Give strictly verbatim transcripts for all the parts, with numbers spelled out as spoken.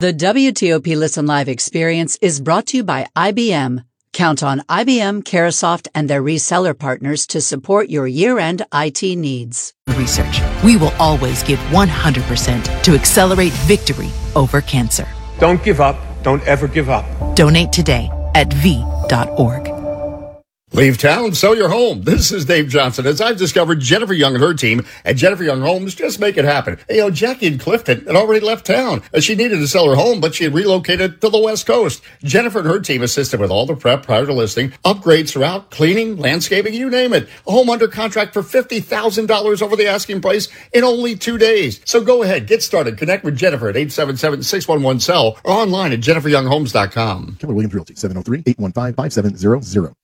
The W T O P Listen Live experience is brought to you by I B M. Count on I B M, Carahsoft, and their reseller partners to support your year-end I T needs. Research. We will always give one hundred percent to accelerate victory over cancer. Don't give up. Don't ever give up. Donate today at v dot org. Leave town, sell your home. This is Dave Johnson. As I've discovered, Jennifer Young and her team at Jennifer Young Homes just make it happen. You know, Jackie in Clifton had already left town. She needed to sell her home, but she had relocated to the West Coast. Jennifer and her team assisted with all the prep prior to listing, upgrades throughout, cleaning, landscaping, you name it. A home under contract for fifty thousand dollars over the asking price in only two days. So go ahead, get started. Connect with Jennifer at eight seven seven, six one one, S E L or online at jennifer young homes dot com. Keller Williams Realty, seven oh three, eight one five, five seven zero zero.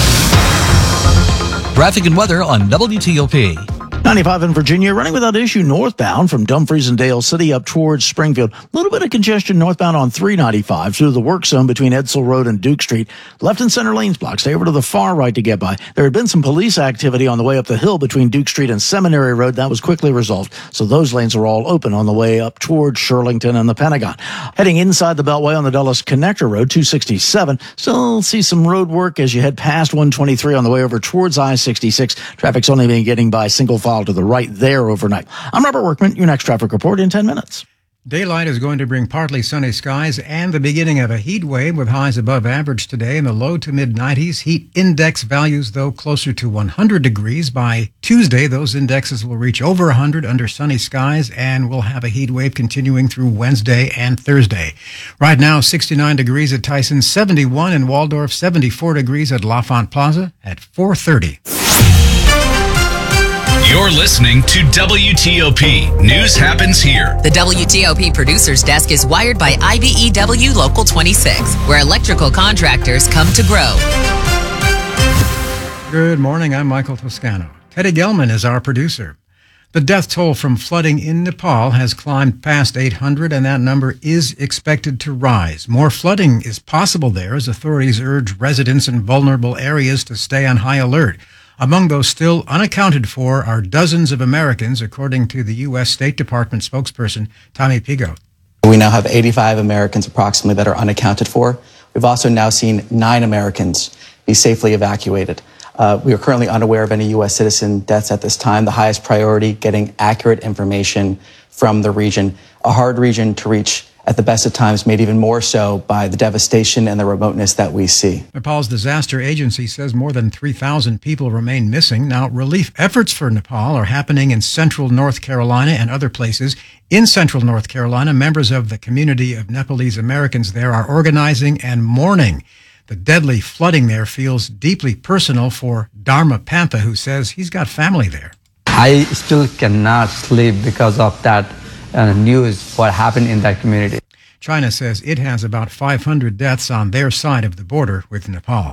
Traffic and weather on W T O P. ninety-five in Virginia, running without issue northbound from Dumfries and Dale City up towards Springfield. A little bit of congestion northbound on three ninety-five through the work zone between Edsel Road and Duke Street. Left and center lanes blocked. Stay over to the far right to get by. There had been some police activity on the way up the hill between Duke Street and Seminary Road. That was quickly resolved. So those lanes are all open on the way up towards Shirlington and the Pentagon. Heading inside the Beltway on the Dulles Connector Road, two sixty-seven. Still see some road work as you head past one twenty-three on the way over towards I sixty-six. Traffic's only been getting by single file to the right there overnight. I'm Robert Workman, your next traffic report in ten minutes. Daylight is going to bring partly sunny skies and the beginning of a heat wave with highs above average today in the low to mid nineties. Heat index values, though, closer to one hundred degrees. By Tuesday, those indexes will reach over one hundred under sunny skies, and we'll have a heat wave continuing through Wednesday and Thursday. Right now, sixty-nine degrees at Tyson, seventy-one in Waldorf, seventy-four degrees at L'Enfant Plaza at four thirty. You're listening to W T O P. News happens here. The W T O P Producers Desk is wired by I B E W Local twenty-six, where electrical contractors come to grow. Good morning. I'm Michael Toscano. Teddy Gelman is our producer. The death toll from flooding in Nepal has climbed past eight hundred, and that number is expected to rise. More flooding is possible there as authorities urge residents in vulnerable areas to stay on high alert. Among those still unaccounted for are dozens of Americans, according to the U S State Department spokesperson Tommy Pigot. We now have eighty-five Americans approximately that are unaccounted for. We've also now seen nine Americans be safely evacuated. Uh, we are currently unaware of any U S citizen deaths at this time. The highest priority, getting accurate information from the region, a hard region to reach at the best of times, made even more so by the devastation and the remoteness that we see. Nepal's disaster agency says more than three thousand people remain missing. Now, relief efforts for Nepal are happening in central North Carolina and other places. In central North Carolina, members of the community of Nepalese Americans there are organizing and mourning. The deadly flooding there feels deeply personal for Dharma Pantha, who says he's got family there. I still cannot sleep because of that uh, news, what happened in that community. China says it has about five hundred deaths on their side of the border with Nepal.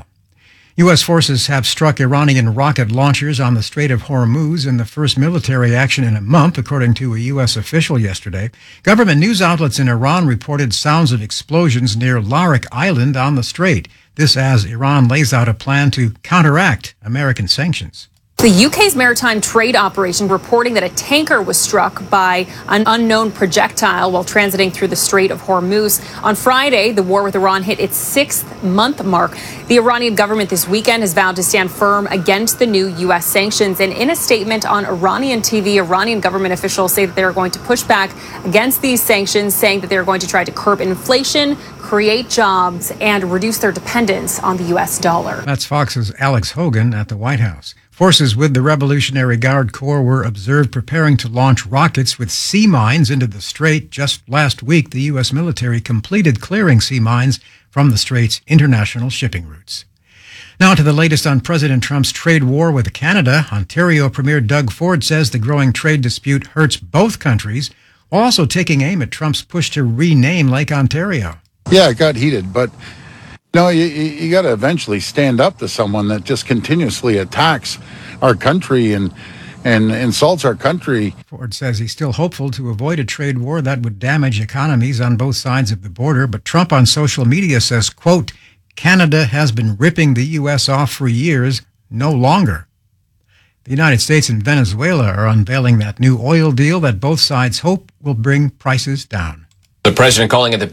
U S forces have struck Iranian rocket launchers on the Strait of Hormuz in the first military action in a month, according to a U S official yesterday. Government news outlets in Iran reported sounds of explosions near Larik Island on the strait. This as Iran lays out a plan to counteract American sanctions. The U K's maritime trade operation reporting that a tanker was struck by an unknown projectile while transiting through the Strait of Hormuz. On Friday, the war with Iran hit its sixth month mark. The Iranian government this weekend has vowed to stand firm against the new U S sanctions. And in a statement on Iranian T V, Iranian government officials say that they are going to push back against these sanctions, saying that they're going to try to curb inflation, create jobs, and reduce their dependence on the U S dollar. That's Fox's Alex Hogan at the White House. Forces with the Revolutionary Guard Corps were observed preparing to launch rockets with sea mines into the strait. Just last week, the U S military completed clearing sea mines from the strait's international shipping routes. Now to the latest on President Trump's trade war with Canada. Ontario Premier Doug Ford says the growing trade dispute hurts both countries, while also taking aim at Trump's push to rename Lake Ontario. Yeah, it got heated, but no, you, you got to eventually stand up to someone that just continuously attacks our country and and insults our country. Ford says he's still hopeful to avoid a trade war that would damage economies on both sides of the border. But Trump on social media says, quote, Canada has been ripping the U S off for years, no longer. The United States and Venezuela are unveiling that new oil deal that both sides hope will bring prices down. The president calling it the